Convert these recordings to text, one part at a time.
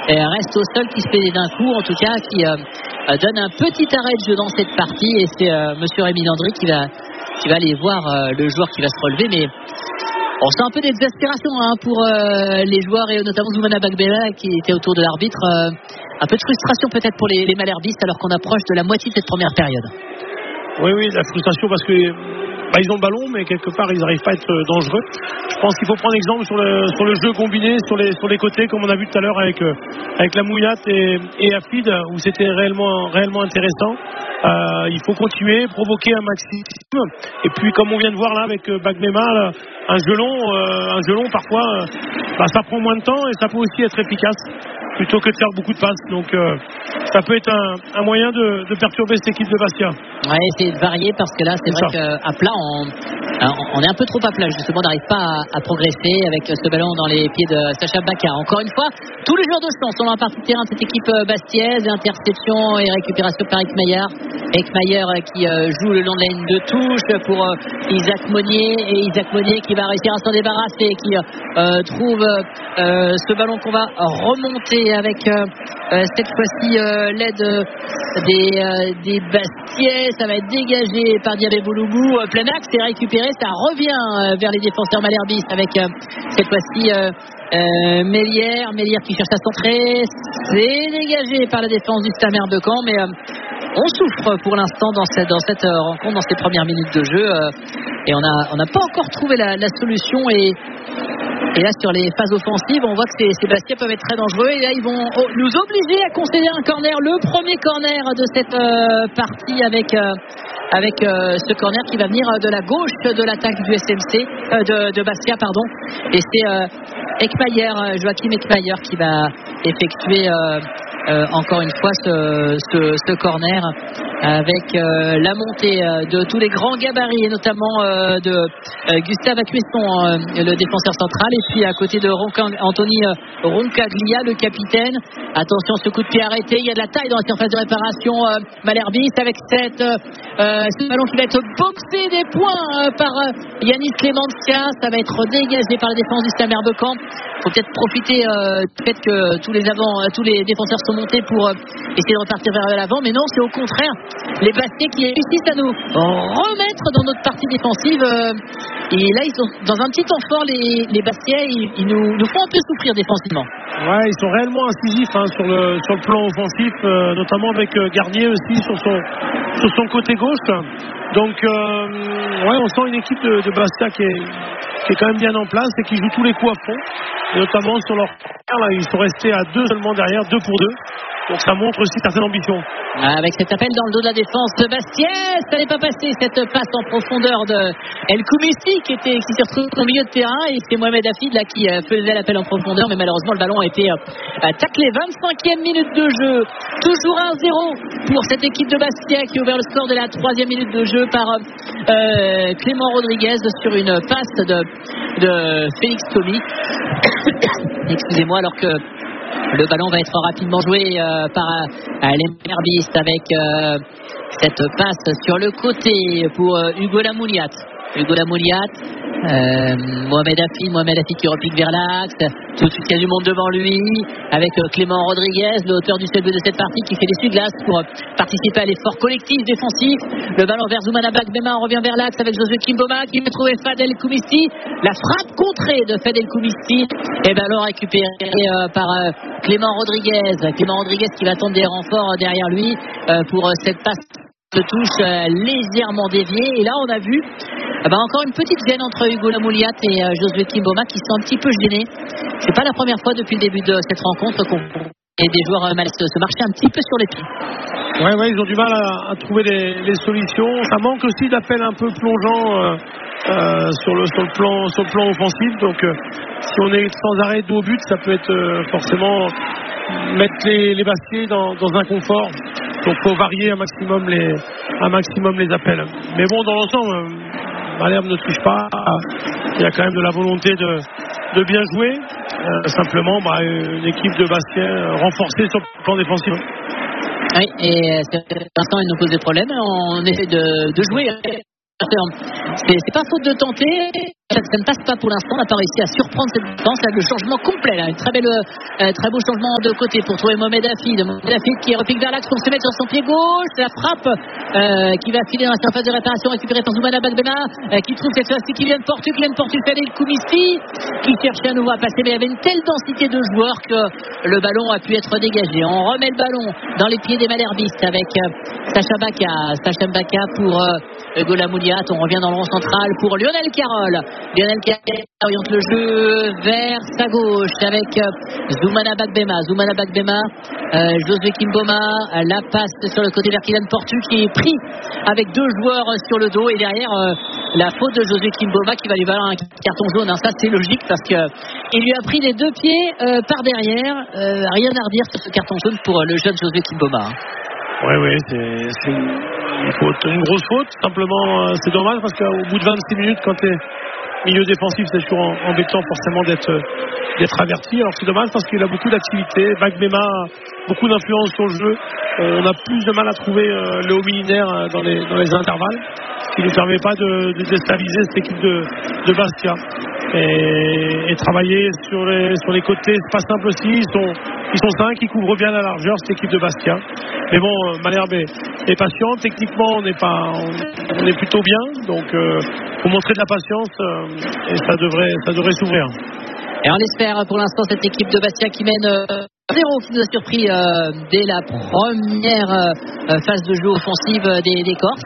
reste au sol, qui se fait d'un coup, en tout cas, qui donne un petit arrêt de jeu dans cette partie. Et c'est monsieur Rémi Landry qui va aller voir le joueur qui va se relever. Mais on sent un peu d'exaspération pour les joueurs, et notamment Zoumana Bagbela qui était autour de l'arbitre. Un peu de frustration peut-être pour les Malherbistes, alors qu'on approche de la moitié de cette première période. Oui, la frustration parce que ils ont le ballon, mais quelque part ils n'arrivent pas à être dangereux. Je pense qu'il faut prendre exemple sur le jeu combiné, sur les côtés, comme on a vu tout à l'heure avec la Mouillate et Afid, où c'était réellement intéressant. Il faut continuer, provoquer un maximum. Et puis comme on vient de voir là avec Bagbema, un jeu long parfois, ça prend moins de temps et ça peut aussi être efficace plutôt que de faire beaucoup de passes. Donc ça peut être un moyen de perturber cette équipe de Bastia. Ouais, essayer de varier, parce que là c'est vrai qu'à plat on est un peu trop à plat, justement, on n'arrive pas à progresser avec ce ballon dans les pieds de Sacha Bakar. Encore une fois, tous les joueurs de chance sont dans la partie de terrain de cette équipe bastiaise. Interception et récupération par Ekmayer qui joue le long de la ligne de touche pour Isaac Monnier, et Isaac Monnier qui va réussir à s'en débarrasser, qui trouve ce ballon qu'on va remonter avec cette fois-ci l'aide des Bastiais. Ça va être dégagé par Diabé Boulougou, plein axe, c'est récupéré, ça revient vers les défenseurs malherbistes avec cette fois-ci Mélière qui cherche à centrer. C'est dégagé par la défense du Stamer de Caen, mais on souffre pour l'instant dans cette rencontre, dans ces premières minutes de jeu, et on n'a pas encore trouvé la solution. Et là, sur les phases offensives, on voit que ces Bastiais peuvent être très dangereux. Et là, ils vont nous obliger à concéder un corner, le premier corner de cette partie, avec ce corner qui va venir de la gauche de l'attaque du SMC, de Bastia, pardon. Et c'est Joachim Ekmayer qui va effectuer encore une fois ce corner, avec la montée de tous les grands gabarits, et notamment de Gustave Acuesson, le défenseur central, et puis à côté de Anthony Roncaglia, le capitaine. Attention, ce coup de pied arrêté, il y a de la taille dans la surface de réparation malherbiste, avec ce ballon qui va être boxé des points par Yanis Clementia. Ça va être dégagé par la défense du Stamer de Caen. Il faut peut-être profiter du fait que tous les défenseurs sont montés pour essayer de repartir vers l'avant, mais non, c'est au contraire les Bastiais qui réussissent à nous remettre dans notre partie défensive. Et là, ils sont dans un petit temps fort, les Bastiais. Ils nous font un peu souffrir défensivement. Ouais, ils sont réellement incisifs sur le plan offensif, notamment avec Garnier aussi sur son côté gauche. Donc on sent une équipe de Bastia qui est quand même bien en place et qui joue tous les coups à fond, et notamment sur leur là, ils sont restés à 2 seulement derrière, 2 pour 2. Donc ça montre aussi certaines ambitions. Avec cet appel dans le dos de la défense de Bastia, ça n'est pas passé, cette passe en profondeur de El Koumissi qui se retrouve au milieu de terrain, et c'est Mohamed Afid là qui faisait l'appel en profondeur, mais malheureusement le ballon a été taclé. 25e minute de jeu, toujours 1-0 pour cette équipe de Bastia, qui a ouvert le score de la 3e minute de jeu par Clément Rodriguez sur une passe de Félix Comi. Excusez-moi, alors que le ballon va être rapidement joué par les Malherbistes, avec cette passe sur le côté pour Hugo Lamouliat. Mohamed Afi qui repique vers l'axe, tout de suite il y a du monde devant lui, avec Clément Rodriguez, l'auteur du seul but de cette partie, qui fait l'essuie-glace pour participer à l'effort collectif défensif. Le ballon vers Zoumana Bagbema, on revient vers l'axe avec Josué Kimboma qui va trouver Fadel Koumissi. La frappe contrée de Fadel Koumissi, et ballon récupéré par Clément Rodriguez qui va tendre des renforts derrière lui pour cette passe de touche légèrement déviée. Et là on a vu encore une petite gêne entre Hugo Lamouliat et Josué Kimboma, qui sont un petit peu gênés. C'est pas la première fois depuis le début de cette rencontre qu'on et des joueurs se marcher un petit peu sur les pieds. Ouais, ils ont du mal à trouver les solutions. Ça manque aussi d'appels un peu plongeants sur le plan offensif. Donc si on est sans arrêt dos au but, ça peut être forcément mettre les Bastiais dans un confort. Donc il faut varier un maximum les appels. Mais bon, dans l'ensemble, Malherbe ne triche pas. Il y a quand même de la volonté de bien jouer. Simplement, une équipe de Bastia renforcée sur le plan défensif. Oui, et pour l'instant, il nous pose des problèmes. On essaie de jouer. C'est pas faute de tenter. ça ne passe pas pour l'instant. On n'a pas réussi à surprendre cette défense. Le changement complet, là. Très beau changement de côté pour trouver Mohamed Hafid. Mohamed Hafid qui repique vers l'axe pour se mettre sur son pied gauche. La frappe qui va filer dans la surface de réparation, récupérée par Zoumana Bagbema, qui trouve cette fois-ci Kylian Portu. Kylian Portu fait aller le Koumissi, qui cherchait à nouveau à passer, mais il y avait une telle densité de joueurs que le ballon a pu être dégagé. On remet le ballon dans les pieds des Malherbistes avec Sacha Mbaka pour Hugo Lamouliat. On revient dans le rond central pour Lionel Carroll. Lionel Carroll oriente le jeu vers sa gauche avec Zoumana Bagbema. Josué Kimboma, la passe sur le côté vers Kylian Portu qui est pris avec deux joueurs sur le dos, et derrière la faute de Josué Kimboma qui va lui valoir un carton jaune. Ça c'est logique parce que il lui a pris les deux pieds par derrière. Rien à redire sur ce carton jaune pour le jeune Josué Kimboma. Oui, c'est une grosse faute. Simplement, c'est dommage parce qu'au bout de 26 minutes, quand tu es milieu défensif, c'est toujours embêtant forcément d'être averti. Alors c'est dommage parce qu'il a beaucoup d'activité. Bagbema a beaucoup d'influence sur le jeu. On a plus de mal à trouver le haut millénaire dans les intervalles, ce qui ne nous permet pas de déstabiliser cette équipe de Bastia. Et travailler sur les côtés, c'est pas simple aussi. Ils sont 5, ils couvrent bien la largeur, cette équipe de Bastia. Mais bon, Malherbe est patient. Techniquement, on est plutôt bien. Donc, faut montrer de la patience et ça devrait s'ouvrir. Et on espère pour l'instant cette équipe de Bastia qui mène 0, qui nous a surpris dès la première phase de jeu offensive des Corses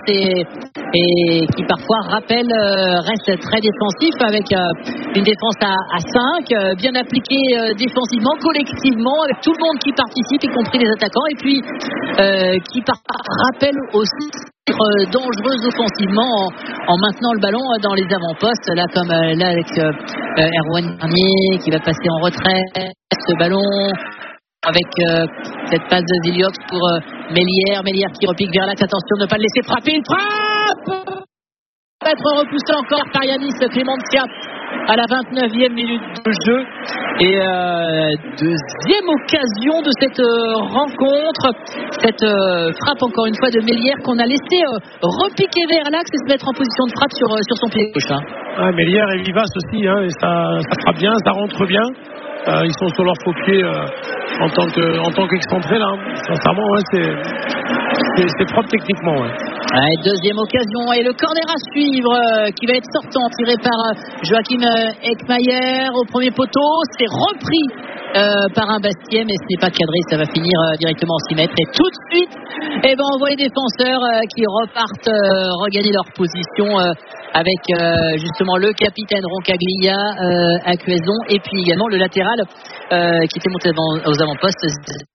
et qui parfois reste très défensif avec une défense à 5 bien appliquée défensivement, collectivement, avec tout le monde qui participe, y compris les attaquants, et puis qui rappelle aussi dangereuse offensivement en maintenant le ballon dans les avant-postes, là comme là avec Erwan Garnier qui va passer en retrait, ce ballon avec cette passe de Ziliox pour Mélière qui repique vers l'axe. Attention de ne pas le laisser frapper, il frappe, va être repoussé encore par Yanis Clémentia à la 29e minute de jeu. Et deuxième occasion de cette rencontre, cette frappe encore une fois de Mélière qu'on a laissé repiquer vers l'axe et se mettre en position de frappe sur son pied gauche. Mélière est vivace aussi, et ça frappe bien, ça rentre bien. Ils sont sur leur faux pied en tant qu'excentré là. Sincèrement, c'est propre techniquement. Deuxième occasion et le corner à suivre qui va être sortant, tiré par Joachim Eckmayer au premier poteau. C'est repris par un Bastien, mais ce n'est pas cadré, ça va finir directement en 6 mètres. Et tout de suite, on voit les défenseurs qui repartent regagner leur position avec justement le capitaine Roncaglia à Cuezon, et puis également le latéral qui était monté aux avant-postes.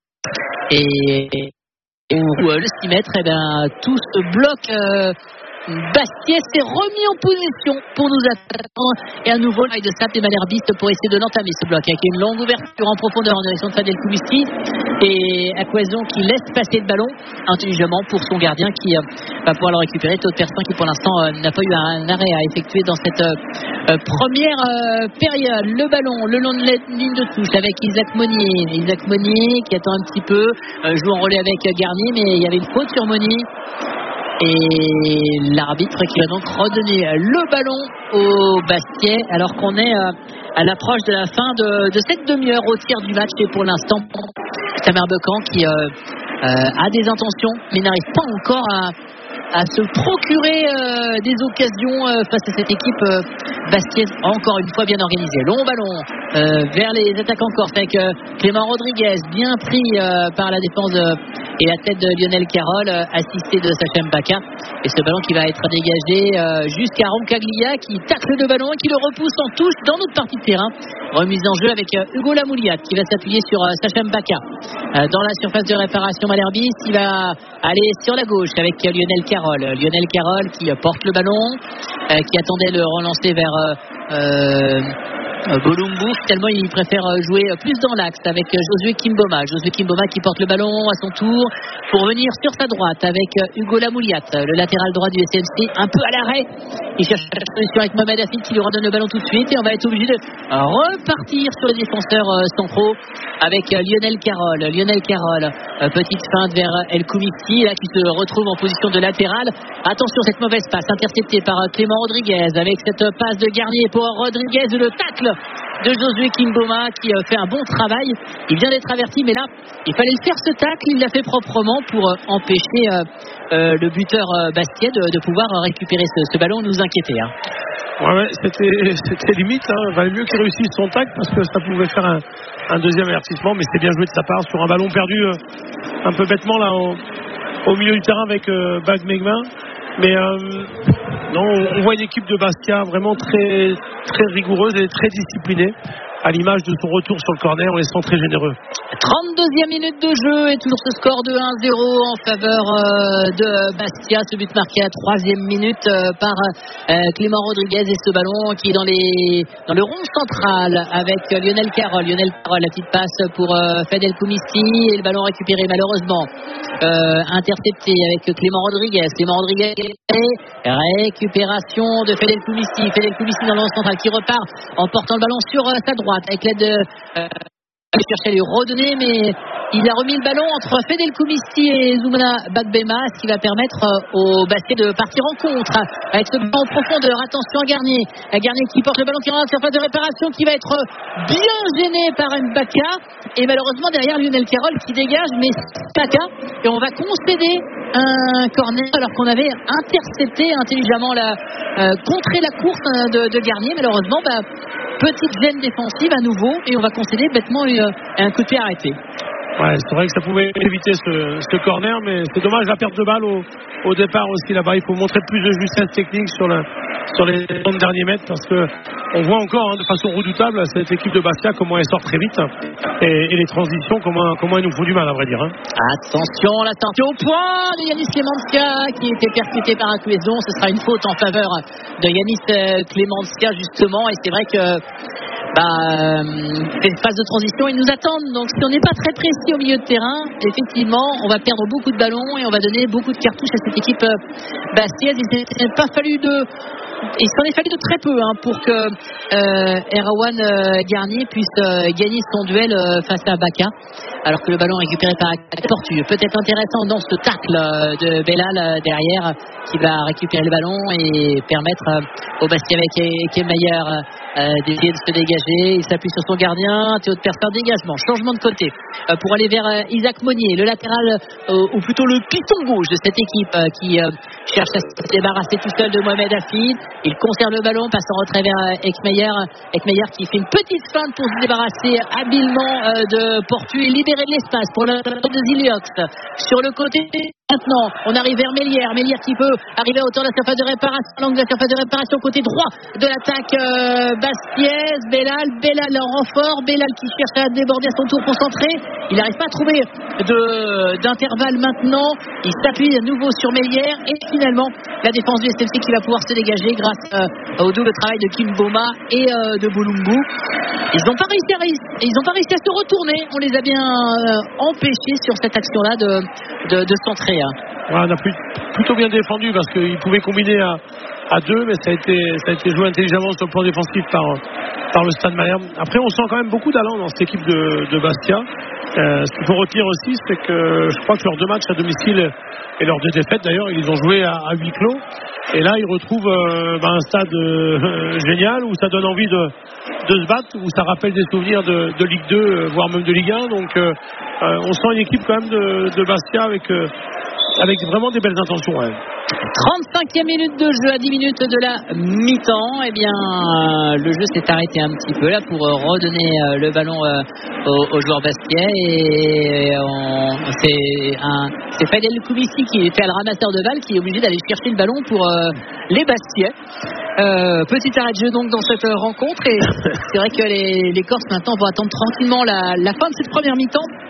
Et le 6 mètres, tout ce bloc Bastia s'est remis en position pour nous attendre, et à nouveau le de Sap et Malherbiste pour essayer de l'entamer ce bloc avec une longue ouverture en profondeur en direction de Fadel Koumissi et Aquazon qui laisse passer le ballon intelligemment pour son gardien qui va pouvoir le récupérer. Toute personne qui pour l'instant n'a pas eu un arrêt à effectuer dans cette première période. Le ballon le long de la ligne de touche avec Isaac Monnier qui attend un petit peu, joue en relais avec Garnier, mais il y avait une faute sur Monnier. Et l'arbitre qui va donc redonner le ballon au Bastia alors qu'on est à l'approche de la fin de cette demi-heure au tiers du match. Et pour l'instant, Samer Becan qui a des intentions mais n'arrive pas encore à se procurer des occasions face à cette équipe bastiaise encore une fois bien organisée. Long ballon vers les attaquants corses avec Clément Rodriguez bien pris par la défense et la tête de Lionel Carroll, assisté de Sacha Mbaka, et ce ballon qui va être dégagé jusqu'à Roncaglia qui tacle le ballon et qui le repousse en touche dans notre partie de terrain. Remise en jeu avec Hugo Lamouliat qui va s'appuyer sur Sacha Mbaka dans la surface de réparation. Malherbiste, il va aller sur la gauche avec Lionel Carroll qui porte le ballon, qui attendait le relancer vers Bolumbu, finalement, il préfère jouer plus dans l'axe avec Josué Kimboma. Josué Kimboma qui porte le ballon à son tour pour venir sur sa droite avec Hugo Lamouliat, le latéral droit du SMC, un peu à l'arrêt. Il cherche la solution avec Mohamed Afid qui lui redonne le ballon tout de suite et on va être obligé de repartir sur les défenseurs centraux avec Lionel Carroll. Lionel Carroll, petite feinte vers El Koumissi là qui se retrouve en position de latéral. Attention, cette mauvaise passe interceptée par Clément Rodriguez avec cette passe de Garnier pour Rodriguez, le tacle de Josué Kimboma qui fait un bon travail. Il vient d'être averti, mais là il fallait le faire ce tacle, il l'a fait proprement pour empêcher le buteur Bastia de pouvoir récupérer ce ballon, nous inquiéter. Ouais, c'était limite, hein. Valait mieux qu'il réussisse son tacle parce que ça pouvait faire un deuxième avertissement, mais c'était bien joué de sa part sur un ballon perdu un peu bêtement là au milieu du terrain avec Bagmegma. Mais non, on voit une équipe de Bastia vraiment très, très rigoureuse et très disciplinée. À l'image de son retour sur le corner, on les sent très généreux. 32e minute de jeu et toujours ce score de 1-0 en faveur de Bastia. Ce but marqué à la 3e minute par Clément Rodriguez et ce ballon qui est dans le rond central avec Lionel Carroll. Lionel Carroll, la petite passe pour Fadel Koumissi et le ballon récupéré malheureusement intercepté avec Clément Rodriguez. Clément Rodriguez récupération de Fadel Koumissi. Fadel Koumissi dans le rond central qui repart en portant le ballon sur sa droite avec l'aide de il cherchait à lui redonner, mais il a remis le ballon entre Fadel Koumissi et Zoumana Bagbema, ce qui va permettre au Bastia de partir en contre avec ce ballon en profondeur. Attention à Garnier, qui porte le ballon qui rentre sur surface de réparation, qui va être bien gêné par Mbaka et malheureusement derrière Lionel Carroll qui dégage, mais Mbaka, et on va concéder un corner alors qu'on avait intercepté intelligemment contré la course de Garnier. Malheureusement, petite gêne défensive à nouveau et on va concéder bêtement un coup de pied arrêté. Ouais, c'est vrai que ça pouvait éviter ce corner, mais c'est dommage la perte de balle au départ aussi là-bas. Il faut montrer plus de justesse technique sur les 30 derniers mètres parce que on voit encore de façon redoutable cette équipe de Bastia comment elle sort très vite et les transitions comment elles nous font du mal à vrai dire. Attention, la sortie au point de Yanis Clémentia qui était percuté par un clouaison. Ce sera une faute en faveur de Yanis Clémentia justement et c'est vrai que c'est une phase de transition, ils nous attendent, donc si on n'est pas très précis au milieu de terrain, effectivement on va perdre beaucoup de ballons et on va donner beaucoup de cartouches à cette équipe bastiaise. Il s'en est fallu de très peu pour que Erwan Garnier puisse gagner son duel face à Baka, alors que le ballon récupéré par Tortue. Peut-être intéressant dans ce tacle de Belal derrière qui va récupérer le ballon et permettre au Bastia avec Ekemayer d'essayer de se dégager. Il s'appuie sur son gardien. Théo de Perster, dégagement, changement de côté pour aller vers Isaac Monnier, le latéral ou plutôt le piston gauche de cette équipe qui cherche à se débarrasser tout seul de Mohamed Afid. Il conserve le ballon, passe en retrait vers Ekmeyer qui fait une petite feinte pour se débarrasser habilement de Portu et libérer de l'espace pour le de Ziliox. Sur le côté maintenant, on arrive vers Mélière qui peut arriver à hauteur de la surface de réparation, l'angle de la surface de réparation côté droit de l'attaque bastiaise. Belal en renfort, Belal qui cherche à déborder à son tour concentré, il n'arrive pas à trouver d'intervalle maintenant, il s'appuie à nouveau sur Mélière et finalement la défense du SMC qui va pouvoir se dégager grâce au double travail de Kimboma et de Bolumbu. Ils n'ont pas réussi à se retourner, on les a bien empêchés sur cette action là de centrer. Ouais, on a plutôt bien défendu parce qu'ils pouvaient combiner à deux, mais ça a été joué intelligemment sur le plan défensif par le Stade Malherbe. Après, on sent quand même beaucoup d'allant dans cette équipe de Bastia. Ce qu'il faut retenir aussi, c'est que je crois que leurs 2 matchs à domicile et leurs 2 défaites d'ailleurs, ils les ont joués à huis clos. Et là, ils retrouvent un stade génial où ça donne envie de se battre, où ça rappelle des souvenirs de Ligue 2, voire même de Ligue 1. Donc, on sent une équipe quand même de Bastia avec vraiment des belles intentions. Ouais. 35e minute de jeu à 10 minutes de la mi-temps. Eh bien, le jeu s'est arrêté un petit peu là pour redonner le ballon aux joueurs bastiais. Et c'est Fadel Koumissi qui était le ramasseur de balles qui est obligé d'aller chercher le ballon pour les bastiais. Petit arrêt de jeu donc dans cette rencontre. Et c'est vrai que les Corses maintenant vont attendre tranquillement la fin de cette première mi-temps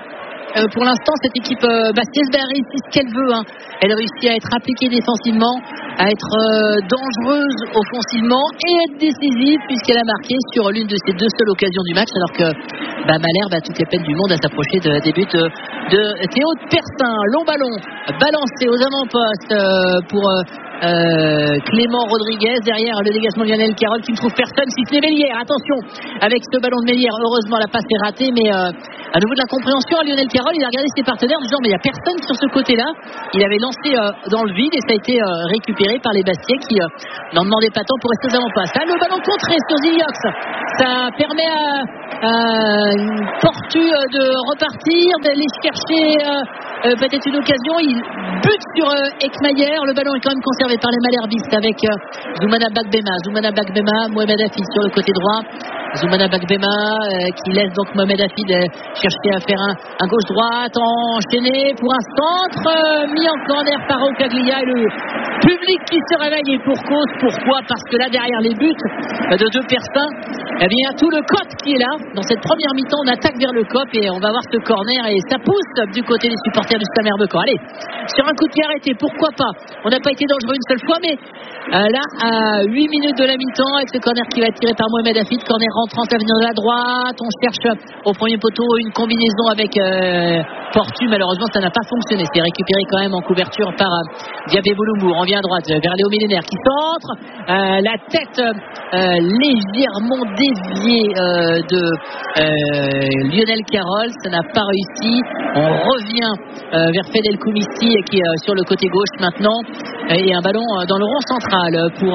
pour l'instant cette équipe bastiaise réussit ce qu'elle veut. Elle réussit à être appliquée défensivement, à être dangereuse offensivement et être décisive puisqu'elle a marqué sur l'une de ses 2 seules occasions du match, alors que Malherbe a toutes les peines du monde à s'approcher des buts de Théo de Persin. Long ballon balancé aux avant-postes pour Clément Rodriguez. Derrière le dégagement de Lionel Carroll qui ne trouve personne si ce n'est Mélière. Attention avec ce ballon de Mélière, heureusement la passe est ratée, mais à nouveau de la compréhension à Lionel Carroll. Il a regardé ses partenaires en disant mais il n'y a personne sur ce côté-là. Il avait lancé dans le vide et ça a été récupéré par les Bastiais qui n'en demandaient pas tant pour rester aux avant-postes. Le ballon contré sur Ziliox, ça permet à Portu de repartir, d'aller chercher peut-être une occasion. Il bute sur Ekmayer. Le ballon est quand même conservé par les Malherbistes avec Zoumana Bagbema, Mohamed Hafid sur le côté droit. Zoumana Bagbema qui laisse donc Mohamed Hafid chercher à faire un gauche-droite, enchaîné pour un centre mis en corner par Ocaglia, et le public qui se réveille et pour cause. Pourquoi? Parce que là derrière les buts de deux Persins, eh bien, il y a tout le COP qui est là. Dans cette première mi-temps, on attaque vers le COP et on va voir ce corner et ça pousse du côté des supporters du Stade Merbecan. Allez, sur un coup de pied arrêté, pourquoi pas? On n'a pas été dangereux une seule fois, mais là, à 8 minutes de la mi-temps, avec ce corner qui va être tiré par Mohamed Hafid, corner rentrant à venir de la droite, on cherche au premier poteau une combinaison avec Portu. Malheureusement, ça n'a pas fonctionné. C'est récupéré quand même en couverture par Diabé Bouloumou. On revient à droite vers Léo Millénaire qui centre. La tête légèrement déviée de Lionel Carroll. Ça n'a pas réussi. On revient vers Fedel Koumissi qui est sur le côté gauche maintenant. Et un ballon dans le rond central pour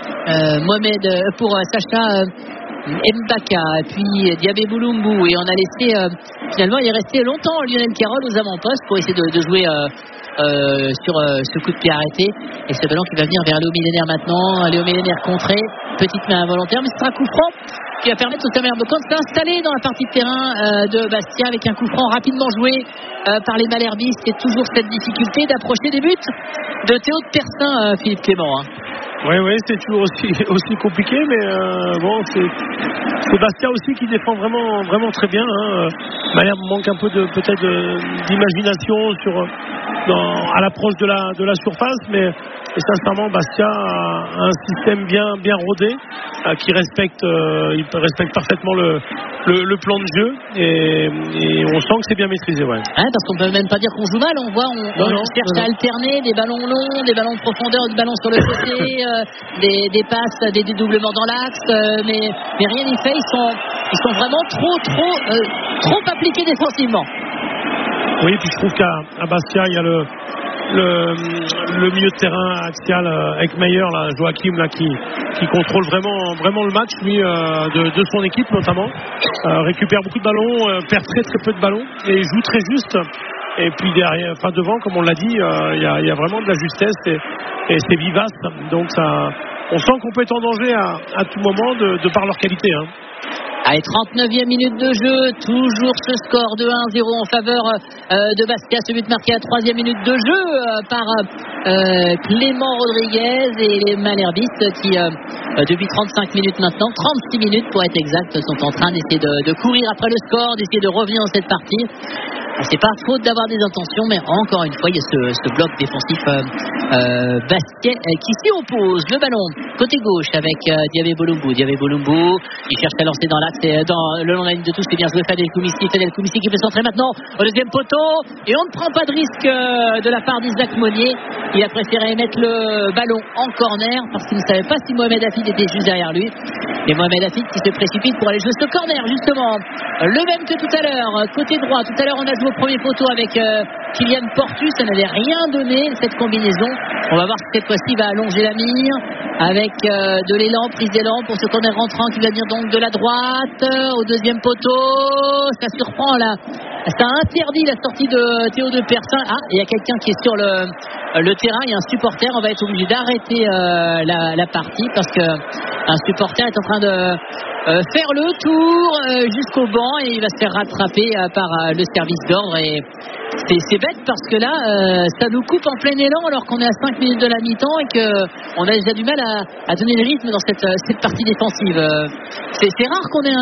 Sacha Mbaka, puis Diabé Bouloumou, et on a laissé finalement il est resté longtemps Lionel Carroll aux avant-postes pour essayer de jouer sur ce coup de pied arrêté, et ce ballon qui va venir vers Léo Millénaire maintenant. Léo Millénaire contré, petite main involontaire, mais ce sera coup franc qui va permettre au Stade Merbecan de s'installer dans la partie de terrain de Bastia avec un coup franc rapidement joué par les Malherbistes, et toujours cette difficulté d'approcher des buts de Théo de Persin, Philippe Clément. Oui, c'est toujours aussi compliqué, mais bon, c'est Bastia aussi qui défend vraiment très bien. Malherbe manque un peu peut-être d'imagination à l'approche de la surface, mais sincèrement Bastia a un système bien rodé qui respecte parfaitement le plan de jeu, et on sent que c'est bien maîtrisé. Ouais. Parce qu'on peut même pas dire qu'on joue mal. On cherche à alterner des ballons longs, des ballons de profondeur, des ballons sur le côté. Des passes, des dédoublements dans l'axe, mais rien n'y fait. Ils sont vraiment trop appliqués défensivement. Oui, puis je trouve qu'à Bastia il y a le milieu de terrain axial avec Meyer, Joachim qui contrôle vraiment le match, lui, de son équipe notamment, récupère beaucoup de ballons, perd très peu de ballons et joue très juste. Et puis derrière, devant, comme on l'a dit, il y a vraiment de la justesse et c'est vivace. Donc on sent qu'on peut être en danger à tout moment de par leur qualité. Allez, 39e minute de jeu, toujours ce score de 1-0 en faveur de Bastia. Ce but marqué à 3e minute de jeu par Clément Rodriguez, et les Malherbistes qui, depuis 35 minutes maintenant, 36 minutes pour être exact, sont en train d'essayer de courir après le score, d'essayer de revenir dans cette partie. C'est pas faute d'avoir des intentions, mais encore une fois, il y a ce bloc défensif Bastia qui s'y oppose. Le ballon côté gauche avec Diabé Bouloumou. Il cherche à lancer dans l'axe, le long de la ligne de touche. C'est bien joué Fedel Koumissi qui peut centrer maintenant au deuxième poteau, et on ne prend pas de risque de la part d'Isaac Monnier. Il a préféré mettre le ballon en corner parce qu'il ne savait pas si Mohamed Hafid était juste derrière lui. Et Mohamed Hafid qui se précipite pour aller jouer ce corner, justement le même que tout à l'heure, côté droit. Tout à l'heure on a joué au premier poteau avec Kylian Portu, ça n'avait rien donné cette combinaison. On va voir si cette fois-ci va allonger la mire avec de l'élan, prise d'élan pour ce corner rentrant qui va venir donc de la droite au deuxième poteau. Ça surprend là, ça interdit la sortie de Théo de Persin. Il y a quelqu'un qui est sur le terrain, il y a un supporter. On va être obligé d'arrêter la partie parce que un supporter est en train de faire le tour jusqu'au banc, et il va se faire rattraper par le service d'ordre, et c'est bête parce que là ça nous coupe en plein élan alors qu'on est à 5 minutes de la mi-temps et qu'on a déjà du mal à donner le rythme dans cette partie défensive. C'est rare qu'on ait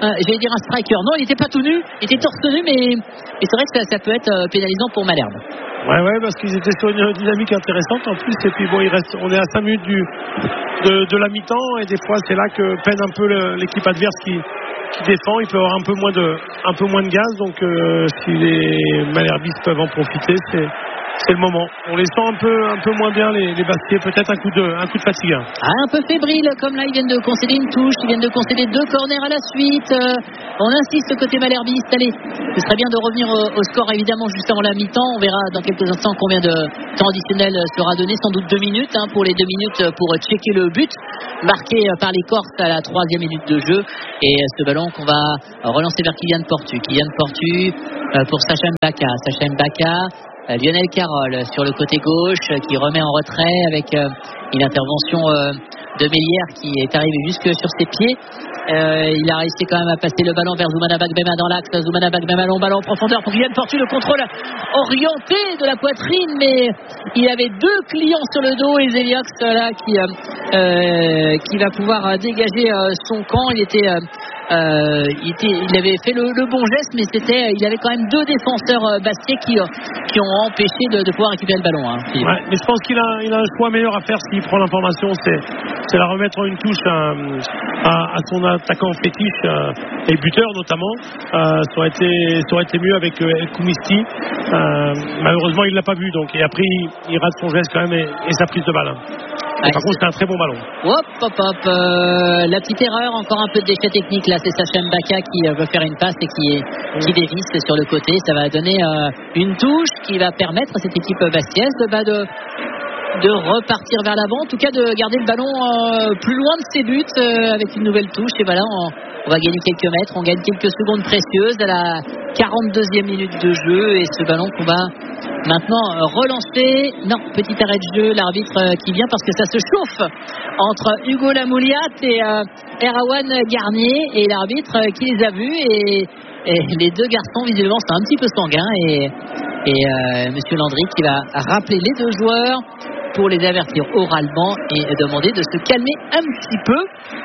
j'allais dire un striker. Non, il n'était pas tout nu, il était torse nu, mais c'est vrai que ça peut être pénalisant pour Malherbe. Ouais, parce qu'ils étaient sur une dynamique intéressante en plus. Et puis bon, on est à 5 minutes de la mi-temps, et des fois c'est là que peine un peu l'équipe adverse qui défend. Il peut avoir un peu moins de gaz, donc si les Malherbistes peuvent en profiter, c'est le moment. On les sent un peu moins bien, les Bastiais, peut-être un coup de fatigue. Un peu fébrile, comme là ils viennent de concéder une touche, ils viennent de concéder 2 corners à la suite. On insiste côté Malherbiste. Allez, ce serait bien de revenir au score évidemment juste avant la mi-temps. On verra dans quelques instants combien de temps additionnel sera donné, sans doute 2 minutes pour les 2 minutes pour checker le but marqué par les Corses à la 3e minute de jeu. Et ce ballon qu'on va relancer vers Kylian Portu pour Sacha Mbaka. Lionel Carroll sur le côté gauche qui remet en retrait avec une intervention de Mélière qui est arrivé jusque sur ses pieds. Il a réussi quand même à passer le ballon vers Zoumana Bagbema dans l'axe. Zoumana Bagbema, long ballon en profondeur pour Kylian Portu, le contrôle orienté de la poitrine, mais il avait 2 clients sur le dos, et Zéliox là qui va pouvoir dégager son camp. Il avait fait le bon geste, mais il avait quand même 2 défenseurs bastiais qui ont empêché de pouvoir récupérer le ballon. Ouais, mais je pense qu'il a un choix meilleur à faire s'il prend l'information, c'est la remettre en une touche à son attaquant fétiche et buteur notamment. Ça aurait été mieux avec El Koumisti. Malheureusement il l'a pas vu, donc, et après il rate son geste quand même et sa prise de balle. Par contre c'est un très bon ballon. La petite erreur, encore un peu de déchet technique là, c'est Sacha Mbaka qui veut faire une passe et qui dévisse sur le côté. Ça va donner une touche qui va permettre à cette équipe bastiaise de repartir vers l'avant, en tout cas de garder le ballon plus loin de ses buts avec une nouvelle touche. Et voilà, on va gagner quelques mètres, on gagne quelques secondes précieuses à la 42e minute de jeu, et ce ballon qu'on va maintenant relancer. Non, petit arrêt de jeu, l'arbitre qui vient parce que ça se chauffe entre Hugo Lamouliat et Erwan Garnier, et l'arbitre qui les a vus, et les 2 garçons visiblement sont un petit peu sanguins, et monsieur Landry qui va rappeler les 2 joueurs pour les avertir oralement et demander de se calmer un petit peu.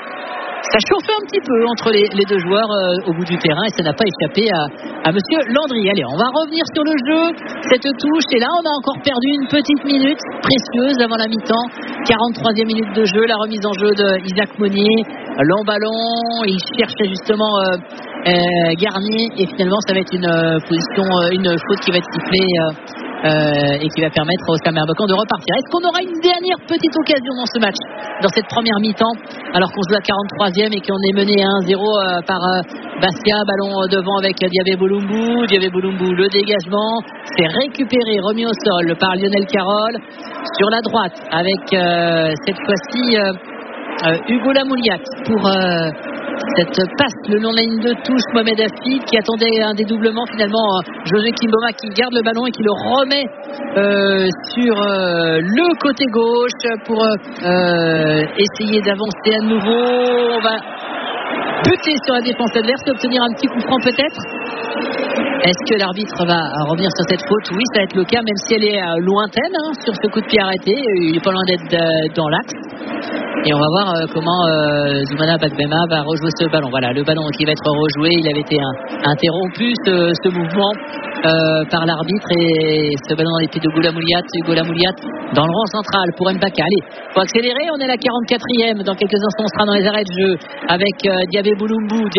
Ça chauffait un petit peu entre les 2 joueurs au bout du terrain, et ça n'a pas échappé à monsieur Landry. Allez, on va revenir sur le jeu, cette touche, et là on a encore perdu une petite minute précieuse avant la mi-temps. 43e minute de jeu, la remise en jeu de Isaac Monnier, long ballon, il cherche justement Garnier, et finalement ça va être une faute qui va être sifflée et qui va permettre au Stade Merbecan de repartir. Est-ce qu'on aura une dernière petite occasion dans ce match, dans cette première mi-temps, alors qu'on joue à 43e et qu'on est mené 1-0 par Bastia? Ballon devant avec Diabé Boulumbu, le dégagement, c'est récupéré, remis au sol par Lionel Carroll sur la droite avec cette fois-ci Hugo Lamouliat pour cette passe le long de la ligne de touche. Mohamed Afid qui attendait un dédoublement, finalement José Kimboma qui garde le ballon et qui le remet sur le côté gauche pour essayer d'avancer à nouveau. On va buter sur la défense adverse et obtenir un petit coup franc peut-être. Est-ce que l'arbitre va revenir sur cette faute? Oui, ça va être le cas, même si elle est lointaine sur ce coup de pied arrêté. Il n'est pas loin d'être dans l'axe. Et on va voir comment Zoumana Bagbema va rejouer ce ballon. Voilà, le ballon qui va être rejoué. Il avait été interrompu ce mouvement par l'arbitre, et ce ballon dans les pieds de Hugo Lamouliat dans le rond central pour Mbaka. Allez, faut accélérer, on est à la 44e. Dans quelques instants on sera dans les arrêts de jeu avec Diabé Boulumbu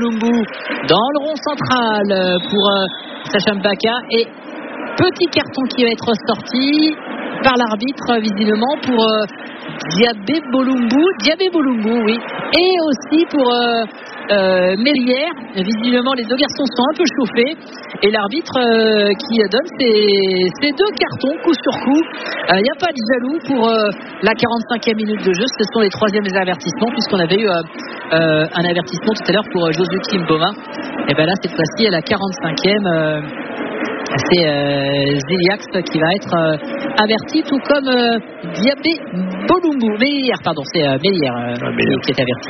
dans le rond central pour Sacha Mbaka, et petit carton qui va être sorti par l'arbitre visiblement pour Diabé Boulumbu, oui, et aussi pour Mélière. Visiblement les 2 garçons sont un peu chauffés, et l'arbitre qui donne ces 2 cartons coup sur coup. Il n'y a pas de jaloux pour la 45e minute de jeu. Ce sont les 3e avertissements, puisqu'on avait eu un avertissement tout à l'heure pour Josu Kimboma. Et bien là cette fois-ci à la 45e c'est Ziliax qui va être averti, tout comme Diabé Boulumbu. Mélière qui est averti.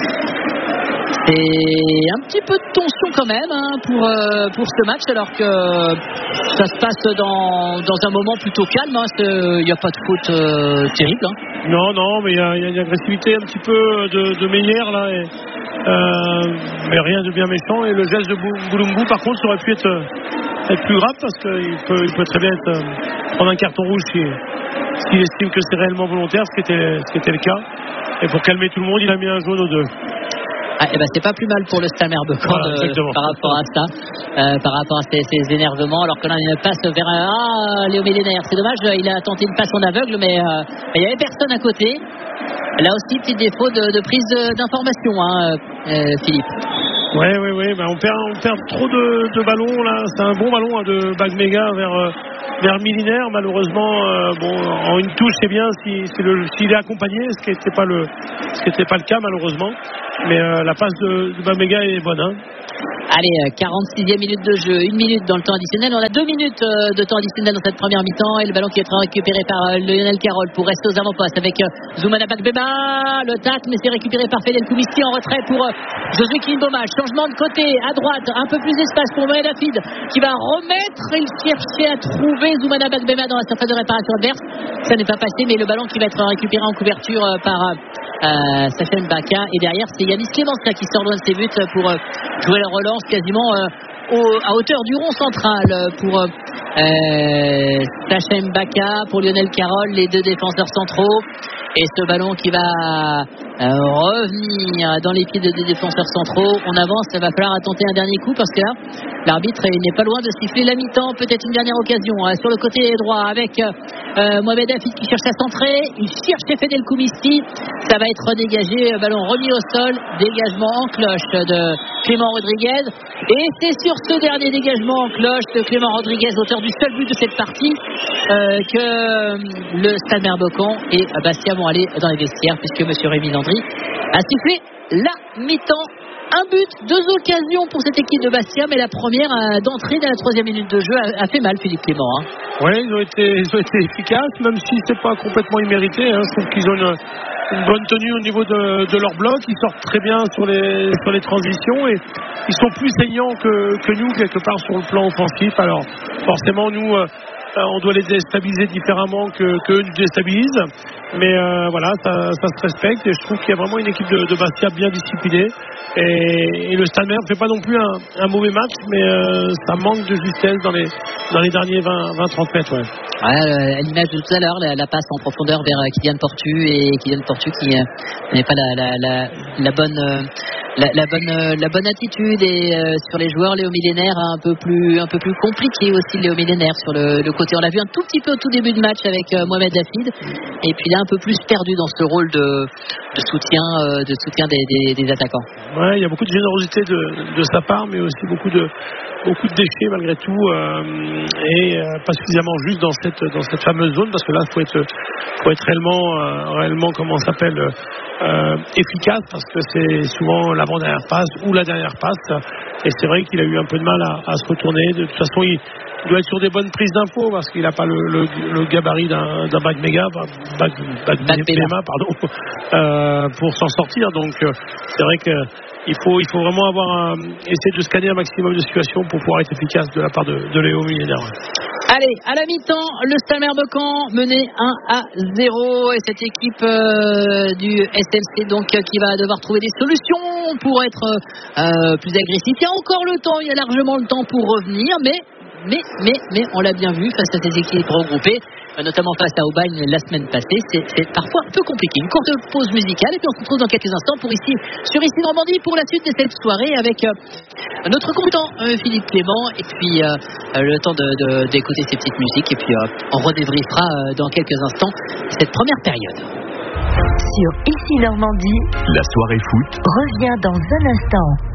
C'est un petit peu de tension quand même pour ce match, alors que ça se passe dans un moment plutôt calme. Il n'y a pas de faute terrible. Non, mais il y a une agressivité un petit peu de Mélière là, mais rien de bien méchant. Et le geste de Mbulungu, par contre, ça aurait pu être plus grave parce qu'il peut très bien prendre un carton rouge s'il estime que c'est réellement volontaire, ce qui était le cas. Et pour calmer tout le monde, il a mis un jaune aux 2. C'est pas plus mal pour le Stade Merbecan par rapport à ça, par rapport à ces énervements, alors que là il passe vers Léo Millénaire. C'est dommage, il a tenté une passe en aveugle, mais il n'y avait personne à côté. Là aussi, petit défaut de prise d'information, Philippe. Oui, on perd trop de ballons là. C'est un bon ballon de Bagmega vers Millénaire. Malheureusement, en une touche c'est bien s'il est accompagné, ce qui n'était pas le cas malheureusement. Mais la passe de Bagmega est bonne. Allez, 46e minute de jeu, 1 minute dans le temps additionnel. On a 2 minutes de temps additionnel dans cette première mi-temps et le ballon qui est récupéré par Lionel Carroll pour rester aux avant-postes avec Zoumana Bakbeba. Le tacle, mais c'est récupéré par Fedel Koumissi en retrait pour Josué Kimboma. Changement de côté, à droite, un peu plus d'espace pour Mohamed Hafid qui va remettre. Il cherchait à trouver Zoumana Bakbeba dans la surface de réparation adverse. Ça n'est pas passé, mais le ballon qui va être récupéré en couverture par Sacha Mbaka. Et derrière, c'est Yanis Clémence qui sort loin de ses buts pour jouer la relance quasiment à hauteur du rond central pour Sacha Mbaka, pour Lionel Carroll, les 2 défenseurs centraux. Et ce ballon qui va revenir dans les pieds de 2 défenseurs centraux. On avance, il va falloir tenter un dernier coup parce que là, l'arbitre n'est pas loin de siffler la mi-temps. Peut-être une dernière occasion sur le côté droit avec Mohamed Hafid qui cherche à centrer. Il cherche Fedel Koumissi. Ça va être dégagé, ballon remis au sol. Dégagement en cloche de Clément Rodriguez. Et c'est sur ce dernier dégagement en cloche de Clément Rodriguez, auteur du seul but de cette partie, que le Stade Merbecan et Bastia vont aller dans les vestiaires, puisque M. Rémi Landry a sifflé la mi-temps. Un but, 2 occasions pour cette équipe de Bastia, mais la première d'entrée dans la 3e minute de jeu a fait mal, Philippe Clément. Oui, ils ont été efficaces, même si c'est pas complètement immérité. Je trouve qu'ils ont une bonne tenue au niveau de leur bloc. Ils sortent très bien sur les transitions et ils sont plus saignants que nous quelque part sur le plan offensif. Alors forcément nous on doit les déstabiliser différemment qu'eux nous déstabilisent, mais voilà, ça se respecte et je trouve qu'il y a vraiment une équipe de Bastia bien disciplinée et le Stade ne fait pas non plus un mauvais match, mais ça manque de justesse dans les derniers 20-30 mètres. À l'image de tout à l'heure, la passe en profondeur vers Kylian Portu et Kylian Portu qui n'est pas la bonne attitude et sur les joueurs, Léo Millénaire un peu plus compliqué aussi. Léo Millénaire sur le côté, on l'a vu un tout petit peu au tout début de match avec Mohamed Hafid et puis là un peu plus perdu dans ce rôle de soutien des attaquants. Ouais, il y a beaucoup de générosité de sa part, mais aussi beaucoup de déchets malgré tout et pas suffisamment juste dans cette fameuse zone, parce que là faut être réellement comment ça s'appelle efficace, parce que c'est souvent l'avant-dernière passe ou la dernière passe, et c'est vrai qu'il a eu un peu de mal à se retourner. De toute façon il doit être sur des bonnes prises d'infos parce qu'il n'a pas le gabarit d'un Bagmega, pour s'en sortir. Donc c'est vrai qu'il faut vraiment essayer de scanner un maximum de situations pour pouvoir être efficace de la part de Léo Millénaire. Allez, à la mi-temps, le Stade Merbecan mené 1-0 et cette équipe du SMC donc qui va devoir trouver des solutions pour être plus agressif. Il y a encore le temps, il y a largement le temps pour revenir, mais on l'a bien vu face à ces équipes regroupées, notamment face à Aubagne la semaine passée, c'est parfois un peu compliqué. Une courte pause musicale et puis on se retrouve dans quelques instants sur ici Normandie pour la suite de cette soirée avec notre consultant Philippe Clément et puis le temps d'écouter ces petites musiques et puis on redébriefera dans quelques instants cette première période. Sur ici Normandie, la soirée foot revient dans un instant.